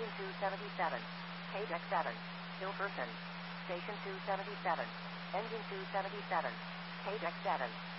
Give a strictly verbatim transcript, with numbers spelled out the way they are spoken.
Engine two seventy-seven. K deck seven. Ilperson. Station two seventy-seven. Engine two seventy-seven. K deck seven.